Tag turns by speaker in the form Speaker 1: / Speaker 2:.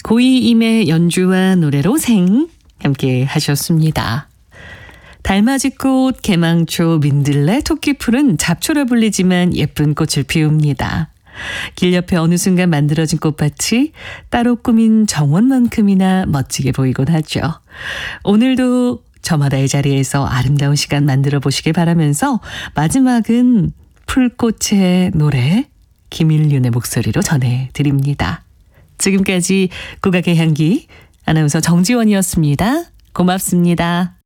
Speaker 1: 고이임의 연주와 노래로 생 함께 하셨습니다. 달맞이꽃, 개망초, 민들레, 토끼풀은 잡초라 불리지만 예쁜 꽃을 피웁니다. 길 옆에 어느 순간 만들어진 꽃밭이 따로 꾸민 정원만큼이나 멋지게 보이곤 하죠. 오늘도 저마다의 자리에서 아름다운 시간 만들어 보시길 바라면서 마지막은 풀꽃의 노래 김일윤의 목소리로 전해드립니다. 지금까지 국악의 향기 아나운서 정지원이었습니다. 고맙습니다.